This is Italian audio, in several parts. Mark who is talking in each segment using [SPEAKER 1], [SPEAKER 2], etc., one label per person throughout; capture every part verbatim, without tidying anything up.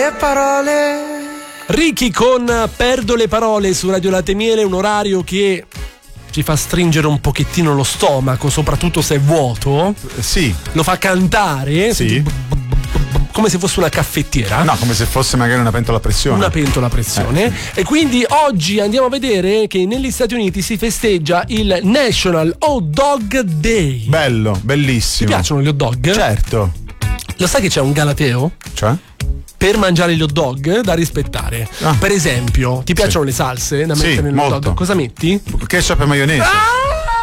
[SPEAKER 1] Le parole.
[SPEAKER 2] Ricky con Perdo le parole su Radio Latte Miele, un orario che ci fa stringere un pochettino lo stomaco, soprattutto se è vuoto.
[SPEAKER 3] Sì.
[SPEAKER 2] Lo fa cantare.
[SPEAKER 3] Sì.
[SPEAKER 2] Come se fosse una caffettiera.
[SPEAKER 3] No, come se fosse magari una pentola a pressione.
[SPEAKER 2] Una pentola a pressione. Eh. E quindi oggi andiamo a vedere che negli Stati Uniti si festeggia il National Hot Dog Day.
[SPEAKER 3] Bello, bellissimo.
[SPEAKER 2] Ti piacciono gli hot dog?
[SPEAKER 3] Certo.
[SPEAKER 2] Lo sai che c'è un galateo?
[SPEAKER 3] Cioè?
[SPEAKER 2] Per mangiare gli hot dog da rispettare. Ah. Per esempio, ti piacciono sì. le salse da
[SPEAKER 3] sì,
[SPEAKER 2] mettere nel hot dog? Cosa metti?
[SPEAKER 3] Ketchup e maionese.
[SPEAKER 2] Ah!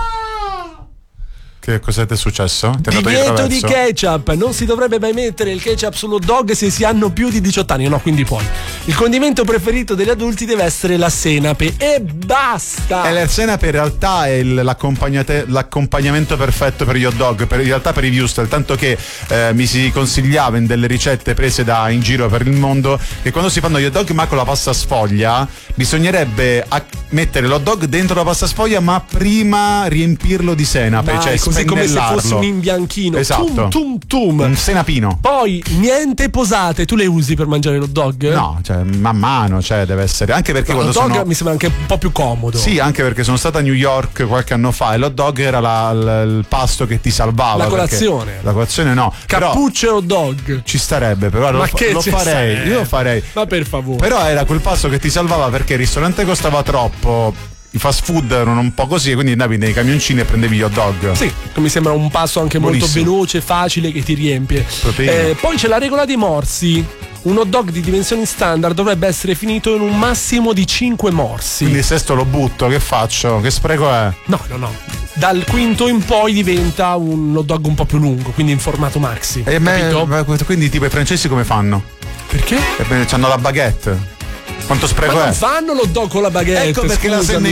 [SPEAKER 3] Che cosa ti è successo? Ti
[SPEAKER 2] Divieto di ketchup. Non si dovrebbe mai mettere il ketchup sullo dog se si hanno più di diciotto anni. No, quindi poi il condimento preferito degli adulti deve essere la senape e basta.
[SPEAKER 3] E la senape in realtà è il, l'accompagnamento perfetto per gli hot dog, per, in realtà per i wurstel, tanto che eh, mi si consigliava in delle ricette prese da in giro per il mondo che quando si fanno gli hot dog ma con la pasta sfoglia bisognerebbe mettere l'hot dog dentro la pasta sfoglia ma prima riempirlo di senape.
[SPEAKER 2] Dai,
[SPEAKER 3] cioè
[SPEAKER 2] così come se fosse un imbianchino.
[SPEAKER 3] Esatto.
[SPEAKER 2] Tum tum tum.
[SPEAKER 3] Un senapino.
[SPEAKER 2] Poi niente posate. Tu le usi per mangiare l'hot dog?
[SPEAKER 3] No, cioè man mano, cioè deve essere. Anche perché
[SPEAKER 2] no,
[SPEAKER 3] quando
[SPEAKER 2] l'hot dog
[SPEAKER 3] sono...
[SPEAKER 2] mi sembra anche un po' più comodo.
[SPEAKER 3] Sì, anche perché sono stato a New York qualche anno fa e l'hot dog era la, la, il pasto che ti salvava.
[SPEAKER 2] La colazione.
[SPEAKER 3] La colazione no.
[SPEAKER 2] Cappuccio e hot dog.
[SPEAKER 3] Ci starebbe, però
[SPEAKER 2] Ma
[SPEAKER 3] lo,
[SPEAKER 2] che
[SPEAKER 3] lo farei.
[SPEAKER 2] sarebbe?
[SPEAKER 3] Io lo farei.
[SPEAKER 2] Ma per favore.
[SPEAKER 3] Però era quel pasto che ti salvava perché il ristorante costava troppo. I fast food erano un po' così, quindi andavi nei camioncini e prendevi gli hot dog.
[SPEAKER 2] Sì, mi sembra un passo anche
[SPEAKER 3] Buonissimo.
[SPEAKER 2] molto veloce, facile, che ti riempie. Eh, poi c'è la regola dei morsi. Un hot dog di dimensioni standard dovrebbe essere finito in un massimo di cinque morsi.
[SPEAKER 3] Quindi se sto lo butto, che faccio? Che spreco è?
[SPEAKER 2] No, no, no. Dal quinto in poi diventa un hot dog un po' più lungo, quindi in formato maxi.
[SPEAKER 3] E me, quindi tipo i francesi come fanno?
[SPEAKER 2] Perché?
[SPEAKER 3] E hanno la baguette. Quanto spreco
[SPEAKER 2] Ma
[SPEAKER 3] è?
[SPEAKER 2] non fanno l'hot dog con la baguette.
[SPEAKER 3] Ecco perché la